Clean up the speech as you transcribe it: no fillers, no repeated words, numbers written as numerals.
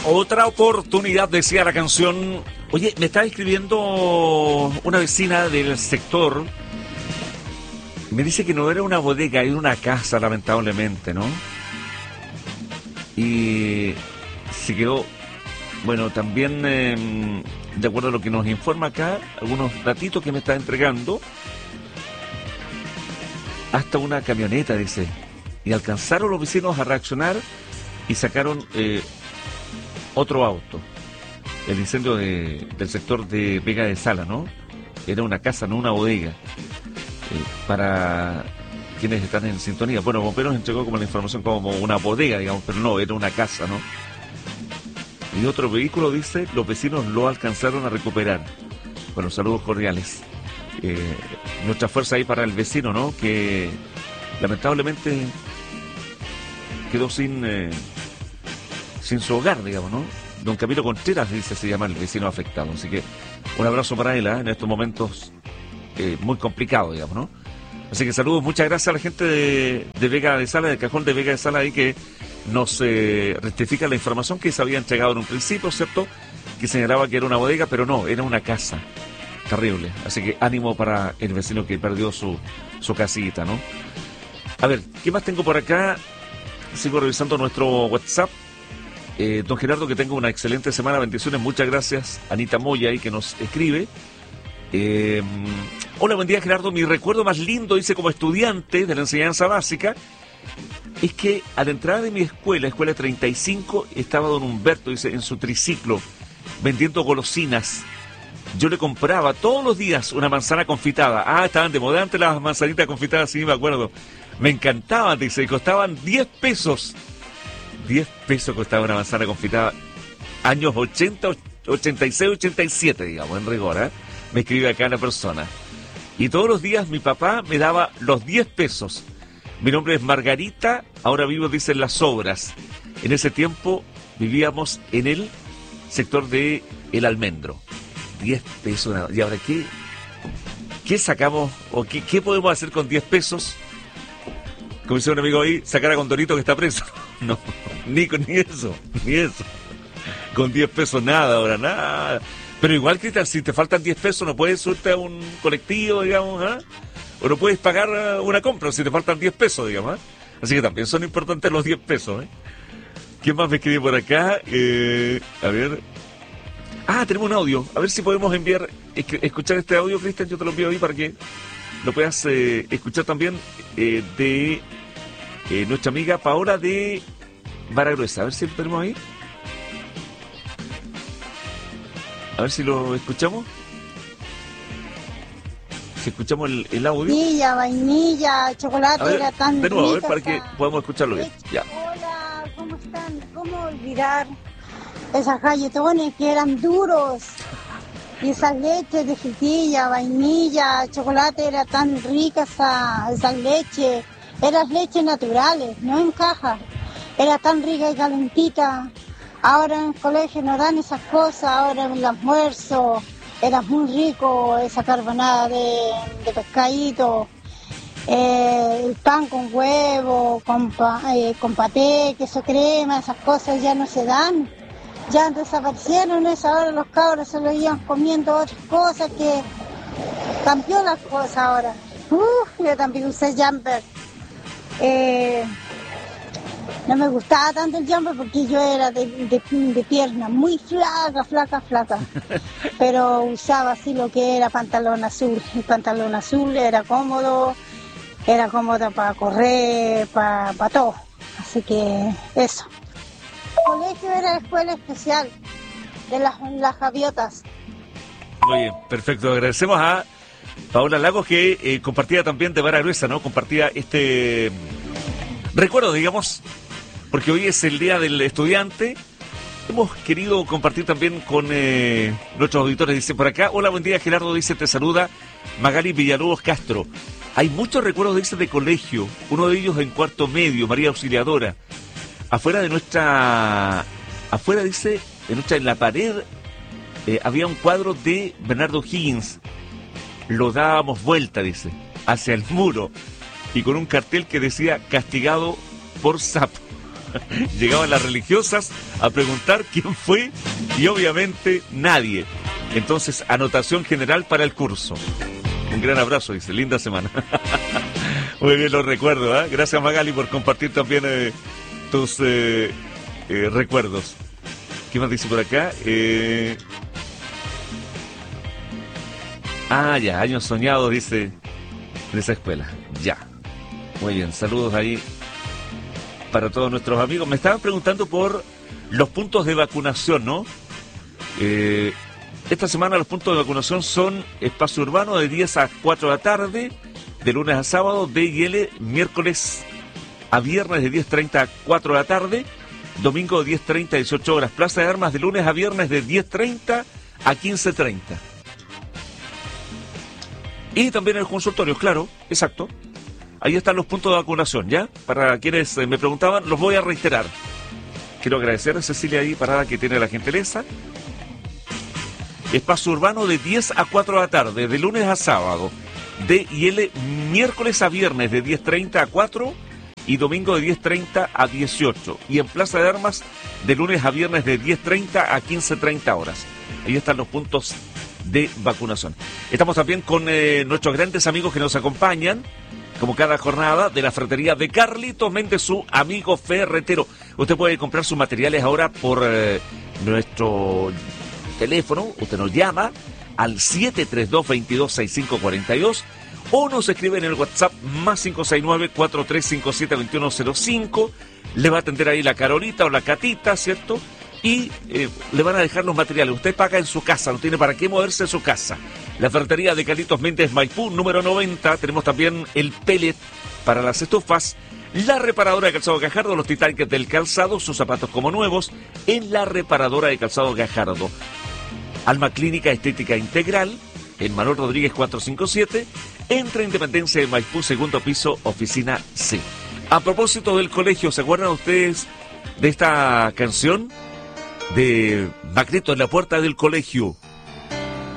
Otra oportunidad, decía la canción. Oye, me estaba escribiendo una vecina del sector. Me dice que no era una bodega, era una casa, lamentablemente, ¿no? Y se quedó, bueno, también, de acuerdo a lo que nos informa acá, algunos datitos que me está entregando, hasta una camioneta, dice. Y alcanzaron los vecinos a reaccionar y sacaron otro auto. El incendio del sector de Vega de Sala, ¿no? Era una casa, no una bodega. Para quienes están en sintonía. Bueno, Bomberos entregó como la información como una bodega, digamos, pero no, era una casa, ¿no? Y otro vehículo, dice, los vecinos lo alcanzaron a recuperar. Bueno, saludos cordiales. Nuestra fuerza ahí para el vecino, ¿no? Que lamentablemente quedó sin su hogar, digamos, ¿no? Don Camilo Contreras, dice, se llama el vecino afectado. Así que un abrazo para él, en estos momentos muy complicados, digamos, ¿no? Así que saludos, muchas gracias a la gente de Vega de Sala, del cajón de Vega de Sala ahí, que nos rectifica la información que se había entregado en un principio, ¿cierto? Que señalaba que era una bodega, pero no, era una casa. Terrible. Así que ánimo para el vecino que perdió su casita, ¿no? A ver, ¿qué más tengo por acá? Sigo revisando nuestro WhatsApp. Don Gerardo, que tenga una excelente semana, bendiciones, muchas gracias. Anita Moya ahí que nos escribe. Hola, buen día, Gerardo. Mi recuerdo más lindo, dice, como estudiante de la enseñanza básica, es que a la entrada de mi escuela 35, estaba don Humberto, dice, en su triciclo, vendiendo golosinas. Yo le compraba todos los días una manzana confitada. Ah, estaban de moda antes las manzanitas confitadas, sí, me acuerdo. Me encantaban, dice, y costaban 10 pesos. 10 pesos costaba una manzana confitada. Años 80, 86, 87, digamos, en rigor, ¿eh? Me escribe acá la persona. Y todos los días mi papá me daba los 10 pesos. Mi nombre es Margarita, ahora vivo, dice, en Las Obras. En ese tiempo vivíamos en el sector de El Almendro. 10 pesos. ¿Y ahora qué sacamos o qué podemos hacer con 10 pesos? Como dice un amigo ahí, sacar a Condorito que está preso. No, ni eso. Con 10 pesos nada ahora, nada. Pero igual, Cristian, si te faltan 10 pesos no puedes subirte a un colectivo, digamos, ¿eh? O no puedes pagar una compra si te faltan 10 pesos, digamos, ¿eh? Así que también son importantes los 10 pesos, ¿eh? ¿Quién más me escribe por acá? A ver. Ah, tenemos un audio. A ver si podemos escuchar este audio, Cristian. Yo te lo envío ahí para que lo puedas escuchar también, de nuestra amiga Paola de Baragruesa. A ver si lo tenemos ahí. A ver si lo escuchamos. Si escuchamos el audio. Vainilla, chocolate, ver, era tan de nuevo, rica, a ver, para que podamos escucharlo bien. Ya. Hola, ¿cómo están? ¿Cómo olvidar esas galletones que eran duros? Y esas leches de frutilla, vainilla, chocolate, era tan rica esa leche. Eran leches naturales, no en caja. Era tan rica y calentita. Ahora en el colegio no dan esas cosas, ahora en el almuerzo era muy rico esa carbonada de pescadito, el pan con huevo, con paté, queso crema, esas cosas ya no se dan, ya desaparecieron esas, ahora los cabros se lo iban comiendo otras cosas que cambió las cosas ahora. Yo también usé jumper. No me gustaba tanto el jumper porque yo era de pierna muy flaca. Pero usaba así lo que era pantalón azul. El pantalón azul era cómodo para correr, para todo. Así que eso. El colegio era escuela especial de las gaviotas. Muy bien, perfecto. Agradecemos a Paola Lagos que compartía también de Vara Gruesa, ¿no? Compartía este recuerdo, digamos, porque hoy es el Día del Estudiante. Hemos querido compartir también con nuestros auditores. Dice por acá, hola, buen día, Gerardo, dice, te saluda Magali Villalobos Castro. Hay muchos recuerdos, dice, de colegio. Uno de ellos en cuarto medio, María Auxiliadora. Afuera, dice, en la pared había un cuadro de Bernardo Higgins. Lo dábamos vuelta, dice, hacia el muro. Y con un cartel que decía, castigado por sapo. Llegaban las religiosas a preguntar quién fue y obviamente nadie. Entonces, anotación general para el curso. Un gran abrazo, dice, linda semana. Muy bien, los recuerdo, ¿eh? Gracias, Magali, por compartir también tus recuerdos. ¿Qué más dice por acá? Ya, años soñados, dice, en esa escuela. Ya. Muy bien, saludos ahí para todos nuestros amigos. Me estaban preguntando por los puntos de vacunación, ¿no? Esta semana los puntos de vacunación son espacio urbano de 10 a 4 de la tarde, de lunes a sábado, D y L, miércoles a viernes de 10:30 a 4 de la tarde, domingo de 10:30 a 18 horas, Plaza de Armas de lunes a viernes de 10:30 a 15:30. Y también en el consultorio, claro, exacto. Ahí están los puntos de vacunación, ¿ya? Para quienes me preguntaban, los voy a reiterar. Quiero agradecer a Cecilia ahí, parada, que tiene la gentileza. Espacio urbano de 10 a 4 de la tarde, de lunes a sábado. D y L, miércoles a viernes de 10:30 a 4 y domingo de 10:30 a 18. Y en Plaza de Armas, de lunes a viernes de 10:30 a 15:30 horas. Ahí están los puntos de vacunación. Estamos también con nuestros grandes amigos que nos acompañan, como cada jornada, de la ferretería de Carlitos Méndez, su amigo ferretero. Usted puede comprar sus materiales ahora por nuestro teléfono. Usted nos llama al 732-226542 o nos escribe en el WhatsApp más 569-4357-2105. Le va a atender ahí la Carolita o la Catita, ¿cierto? Y le van a dejar los materiales. Usted paga en su casa, no tiene para qué moverse en su casa. La ferretería de Carlitos Méndez, Maipú, número 90. Tenemos también el pellet para las estufas. La reparadora de calzado Gajardo, los Titanic del calzado, sus zapatos como nuevos, en la reparadora de calzado Gajardo. Alma Clínica Estética Integral, en Manuel Rodríguez 457, entre Independencia de Maipú, segundo piso, oficina C. A propósito del colegio, ¿se acuerdan ustedes de esta canción? De Macrito en la puerta del colegio?